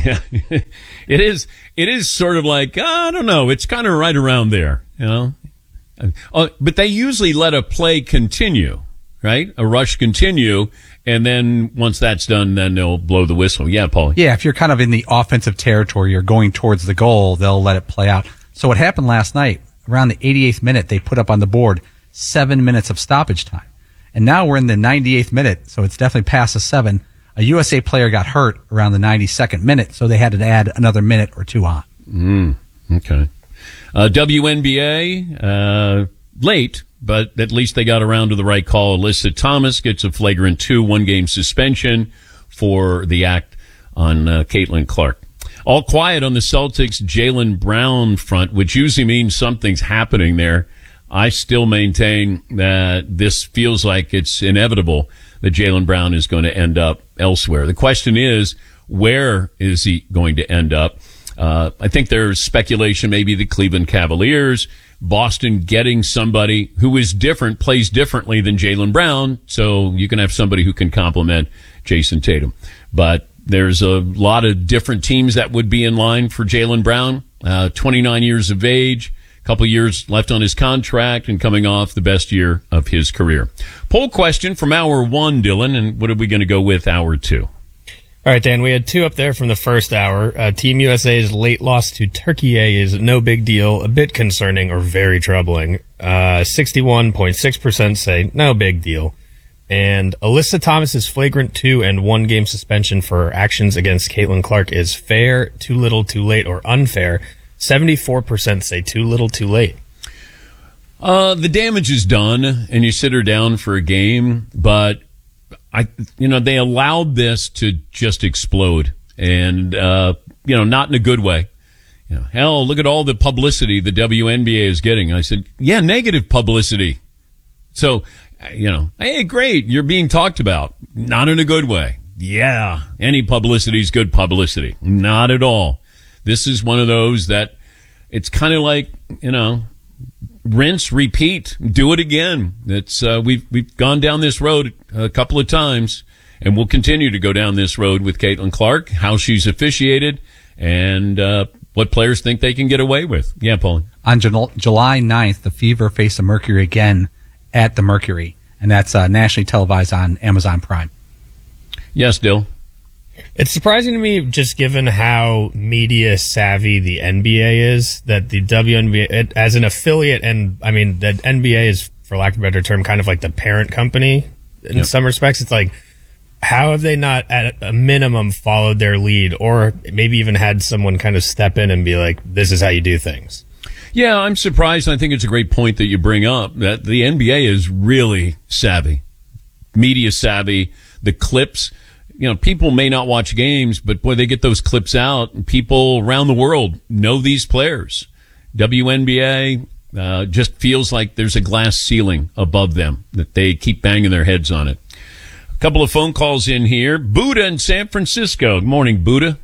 Yeah, it is. It is sort of like, I don't know. It's kind of right around there, you know. But they usually let a play continue, right? A rush continue, and then once that's done, then they'll blow the whistle. Yeah, Paul. Yeah, if you're kind of in the offensive territory, you're going towards the goal, they'll let it play out. So what happened last night, around the 88th minute, they put up on the board 7 minutes of stoppage time. And now we're in the 98th minute, so it's definitely past the 7. A USA player got hurt around the 92nd minute, so they had to add another minute or two on. Okay. WNBA, late, but at least they got around to the right call. Alyssa Thomas gets a flagrant 2, 1-game suspension for the act on Caitlin Clark. All quiet on the Celtics' Jaylen Brown front, which usually means something's happening there. I still maintain that this feels like it's inevitable that Jaylen Brown is going to end up elsewhere. The question is, where is he going to end up? I think there's speculation maybe the Cleveland Cavaliers, Boston getting somebody who is different, plays differently than Jaylen Brown, so you can have somebody who can complement Jason Tatum. But there's a lot of different teams that would be in line for Jaylen Brown, 29 years of age. Couple years left on his contract and coming off the best year of his career. Poll question from hour 1, Dylan, and what are we going to go with hour 2? All right, Dan, we had 2 up there from the first hour. Team USA's late loss to Turkey is no big deal, a bit concerning or very troubling. 61.6% say no big deal. And Alyssa Thomas's flagrant 2 and 1-game suspension for actions against Caitlin Clark is fair, too little, too late, or unfair. 74% say too little, too late. The damage is done, and you sit her down for a game, but they allowed this to just explode, and not in a good way. Hell, look at all the publicity the WNBA is getting. I said, yeah, negative publicity. So, hey, great, you're being talked about. Not in a good way. Yeah, any publicity is good publicity. Not at all. This is one of those that it's kind of like, rinse, repeat, do it again. It's we've gone down this road a couple of times, and we'll continue to go down this road with Caitlin Clark, how she's officiated, and what players think they can get away with. Yeah, Paul. On July 9th, the Fever face the Mercury again at the Mercury, and that's nationally televised on Amazon Prime. Yes, Dill. It's surprising to me, just given how media savvy the NBA is, that the WNBA, as an affiliate, and I mean, the NBA is, for lack of a better term, kind of like the parent company in some respects. It's like, how have they not, at a minimum, followed their lead, or maybe even had someone kind of step in and be like, this is how you do things? Yeah, I'm surprised. I think it's a great point that you bring up, that the NBA is really savvy, media savvy. The clips. People may not watch games, but boy, they get those clips out, and people around the world know these players. WNBA just feels like there's a glass ceiling above them, that they keep banging their heads on it. A couple of phone calls in here. Buddha in San Francisco. Good morning, Buddha.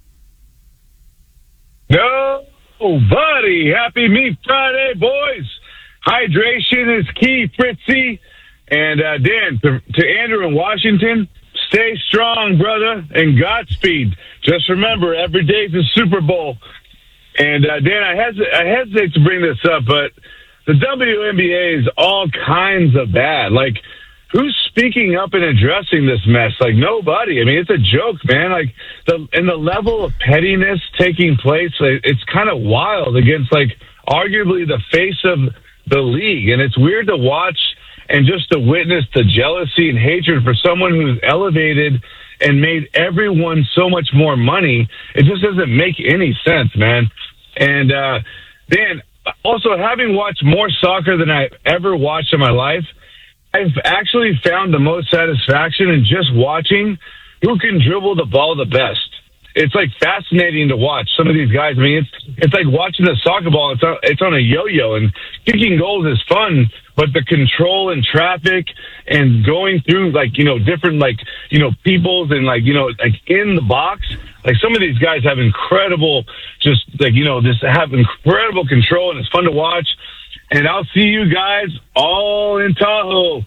No, buddy. Happy Meat Friday, boys. Hydration is key, Fritzy. And Dan, to Andrew in Washington, stay strong, brother, and Godspeed. Just remember, every day's a Super Bowl. And, Dan, I hesitate to bring this up, but the WNBA is all kinds of bad. Like, who's speaking up and addressing this mess? Like, nobody. I mean, it's a joke, man. Like, the level of pettiness taking place, it's kind of wild against, like, arguably the face of the league. And it's weird to watch and just to witness the jealousy and hatred for someone who's elevated and made everyone so much more money. It just doesn't make any sense, man. And, Dan, also having watched more soccer than I've ever watched in my life, I've actually found the most satisfaction in just watching who can dribble the ball the best. It's like fascinating to watch some of these guys. I mean, it's like watching a soccer ball. It's on a yo-yo, and kicking goals is fun, but the control and traffic and going through different peoples and like in the box, like some of these guys have incredible, just have incredible control, and it's fun to watch. And I'll see you guys all in Tahoe.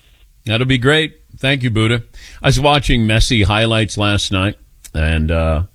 That'll be great. Thank you, Buddha. I was watching Messi highlights last night, and